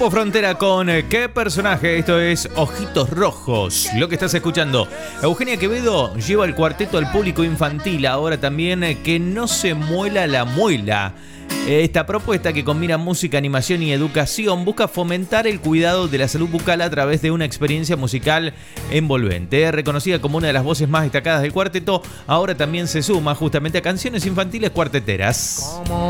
Grupo Frontera con ¿qué personaje? Esto es Ojitos Rojos. Lo que estás escuchando. Eugenia Quevedo lleva el cuarteto al público infantil. Ahora también que no se muela la muela. Esta propuesta, que combina música, animación y educación, busca fomentar el cuidado de la salud bucal a través de una experiencia musical envolvente. Reconocida como una de las voces más destacadas del cuarteto, ahora también se suma justamente a canciones infantiles cuarteteras.